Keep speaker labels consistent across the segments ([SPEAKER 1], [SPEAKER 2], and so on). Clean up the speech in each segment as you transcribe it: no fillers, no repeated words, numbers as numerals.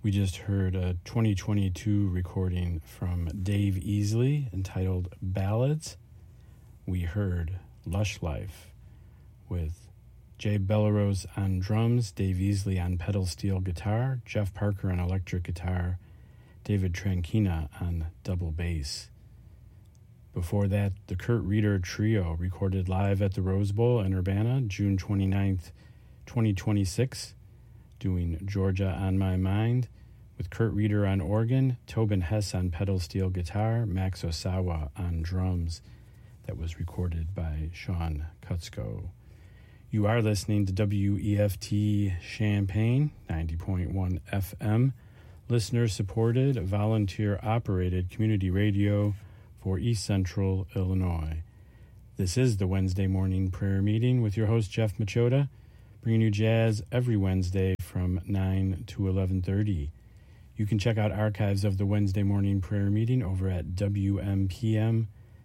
[SPEAKER 1] We just heard a 2022 recording from Dave Easley entitled Ballads. We heard Lush Life with Jay Bellerose on drums, Dave Easley on pedal steel guitar, Jeff Parker on electric guitar, David Tranchina on double bass. Before that, the Kurt Reeder Trio recorded live at the Rose Bowl in Urbana, June 29th, 2026, doing Georgia on My Mind, with Kurt Reeder on organ, Tobin Hess on pedal steel guitar, Max Osawa on drums. That was recorded by Sean Kutzko. You are listening to WEFT Champaign, 90.1 FM, listener-supported, volunteer-operated community radio for East Central Illinois. This is the Wednesday morning prayer meeting with your host, Jeff Machota, bringing you jazz every Wednesday from 9 to 11:30. You can check out archives of the Wednesday morning prayer meeting over at WMPM.org.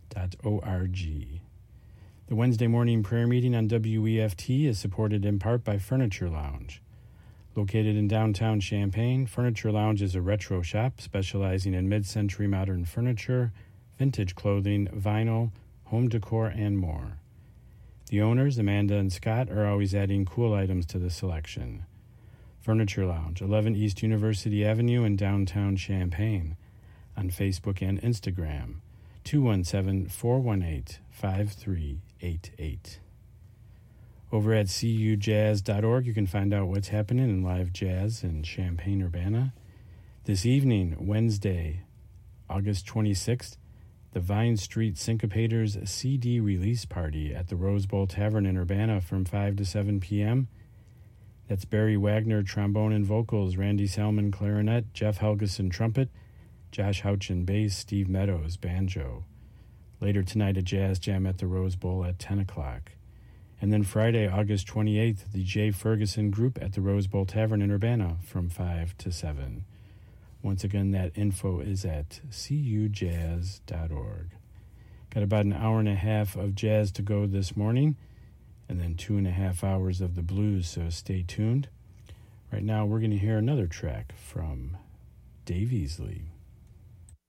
[SPEAKER 1] The Wednesday morning prayer meeting on WEFT is supported in part by Furniture Lounge. Located in downtown Champaign, Furniture Lounge is a retro shop specializing in mid-century modern furniture, vintage clothing, vinyl, home decor, and more. The owners, Amanda and Scott, are always adding cool items to the selection. Furniture Lounge, 11 East University Avenue in downtown Champaign. On Facebook and Instagram, 217-418-5388. Over at cujazz.org, you can find out what's happening in live jazz in Champaign-Urbana. This evening, Wednesday, August 26th, the Vine Street Syncopators CD release party at the Rose Bowl Tavern in Urbana from 5 to 7 p.m. That's Barry Wagner, trombone and vocals, Randy Salmon, clarinet, Jeff Helgeson, trumpet, Josh Houchin, bass, Steve Meadows, banjo. Later tonight, a jazz jam at the Rose Bowl at 10 o'clock. And then Friday, August 28th, the Jay Ferguson Group at the Rose Bowl Tavern in Urbana from 5 to 7. Once again, that info is at cujazz.org. Got about an hour and a half of jazz to go this morning, and then 2.5 hours of the blues, so stay tuned. Right now, we're going to hear another track from Dave Easley.